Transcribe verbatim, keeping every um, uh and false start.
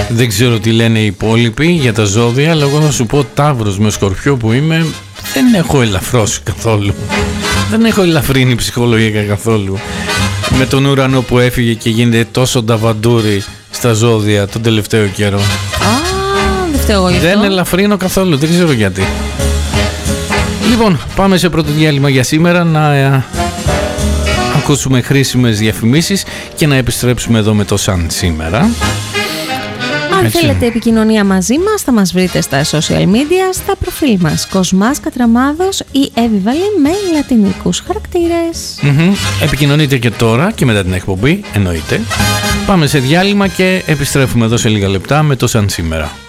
Δεν ξέρω τι λένε οι υπόλοιποι για τα ζώδια, αλλά εγώ θα σου πω Ταύρος με Σκορπιό που είμαι, δεν έχω ελαφρώσει καθόλου. Δεν έχω ελαφρύνει ψυχολογικά καθόλου. Με τον ουρανό που έφυγε και γίνεται τόσο νταβαντούρι στα ζώδια τον τελευταίο καιρό. Α, δεν φταίω εγώ γι' αυτό. Δεν ελαφρύνω καθόλου, δεν ξέρω γιατί. Λοιπόν, πάμε σε πρώτο διάλειμμα για σήμερα να ε, ακούσουμε χρήσιμες διαφημίσεις και να επιστρέψουμε εδώ με το Σαν σήμερα. Αν Έτσι. θέλετε επικοινωνία μαζί μας, θα μας βρείτε στα social media, στα προφίλ μας Κοσμάς Κατραμάδος ή Εύη με λατινικούς χαρακτήρες. Mm-hmm. Επικοινωνείτε και τώρα και μετά την εκπομπή, εννοείται. Πάμε σε διάλειμμα και επιστρέφουμε εδώ σε λίγα λεπτά με το Σαν σήμερα.